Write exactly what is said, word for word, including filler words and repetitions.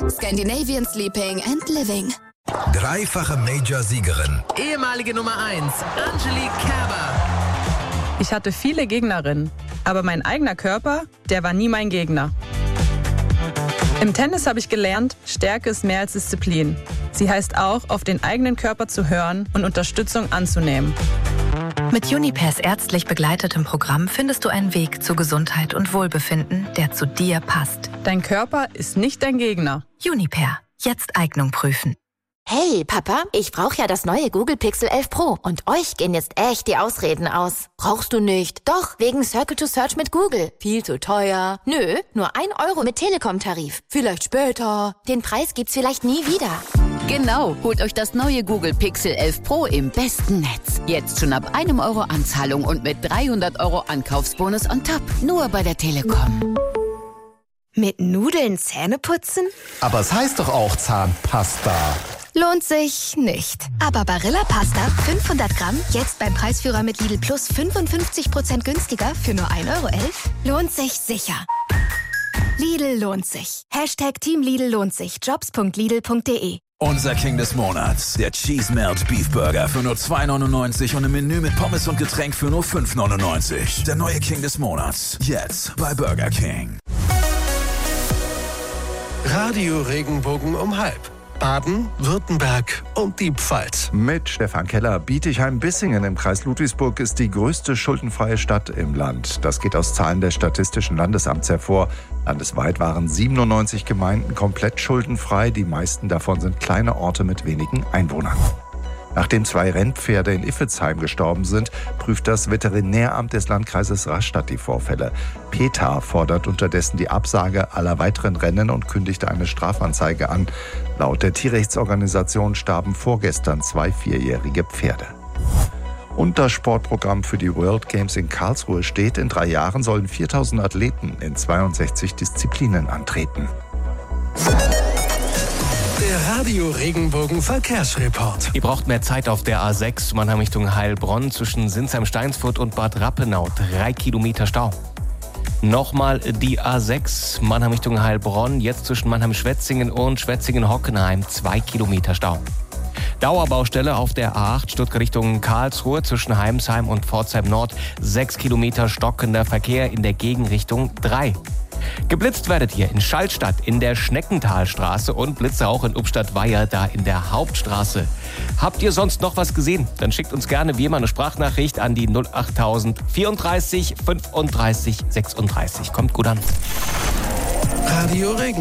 Scandinavian Sleeping and Living. Dreifache Major-Siegerin. Ehemalige Nummer eins, Angelique Kerber. Ich hatte viele Gegnerinnen, aber mein eigener Körper, der war nie mein Gegner. Im Tennis habe ich gelernt, Stärke ist mehr als Disziplin. Sie heißt auch, auf den eigenen Körper zu hören und Unterstützung anzunehmen. Mit Junipers ärztlich begleitetem Programm findest du einen Weg zu Gesundheit und Wohlbefinden, der zu dir passt. Dein Körper ist nicht dein Gegner. Juniper. Jetzt Eignung prüfen. Hey, Papa, ich brauche ja das neue Google Pixel elf Pro und euch gehen jetzt echt die Ausreden aus. Brauchst du nicht? Doch, wegen Circle to Search mit Google. Viel zu teuer. Nö, nur ein Euro mit Telekom-Tarif. Vielleicht später. Den Preis gibt's vielleicht nie wieder. Genau, holt euch das neue Google Pixel elf Pro im besten Netz. Jetzt schon ab einem Euro Anzahlung und mit dreihundert Euro Ankaufsbonus on top. Nur bei der Telekom. Mit Nudeln Zähne putzen? Aber es heißt doch auch Zahnpasta. Lohnt sich nicht. Aber Barilla Pasta fünfhundert Gramm, jetzt beim Preisführer mit Lidl Plus fünfundfünfzig Prozent günstiger für nur ein Euro elf. Lohnt sich sicher. Lidl lohnt sich. Hashtag Team Lidl lohnt sich. Jobs punkt lidl punkt de. Unser King des Monats, der Cheese Melt Beef Burger für nur zwei neunundneunzig und ein Menü mit Pommes und Getränk für nur fünf neunundneunzig. Der neue King des Monats, jetzt bei Burger King. Radio Regenbogen um halb. Baden, Württemberg und die Pfalz. Mit Stefan Keller. Bietigheim-Bissingen im Kreis Ludwigsburg ist die größte schuldenfreie Stadt im Land. Das geht aus Zahlen des Statistischen Landesamts hervor. Landesweit waren siebenundneunzig Gemeinden komplett schuldenfrei. Die meisten davon sind kleine Orte mit wenigen Einwohnern. Nachdem zwei Rennpferde in Iffezheim gestorben sind, prüft das Veterinäramt des Landkreises Rastatt die Vorfälle. PETA fordert unterdessen die Absage aller weiteren Rennen und kündigte eine Strafanzeige an. Laut der Tierrechtsorganisation starben vorgestern zwei vierjährige Pferde. Und das Sportprogramm für die World Games in Karlsruhe steht. In drei Jahren sollen viertausend Athleten in zweiundsechzig Disziplinen antreten. Der Radio Regenbogen Verkehrsreport. Ihr braucht mehr Zeit auf der A sechs, Mannheim Richtung Heilbronn, zwischen Sinsheim-Steinsfurt und Bad Rappenau. Drei Kilometer Stau. Nochmal die A sechs, Mannheim Richtung Heilbronn, jetzt zwischen Mannheim-Schwetzingen und Schwetzingen-Hockenheim. Zwei Kilometer Stau. Dauerbaustelle auf der A acht, Stuttgart Richtung Karlsruhe, zwischen Heimsheim und Pforzheim Nord. Sechs Kilometer stockender Verkehr in der Gegenrichtung. Drei. Geblitzt werdet ihr in Schallstadt in der Schneckentalstraße und Blitze auch in Ubstadt-Weiher, da in der Hauptstraße. Habt ihr sonst noch was gesehen? Dann schickt uns gerne wie immer eine Sprachnachricht an die null achttausend vierunddreißig fünfunddreißig sechsunddreißig. Kommt gut an. Radio Regen.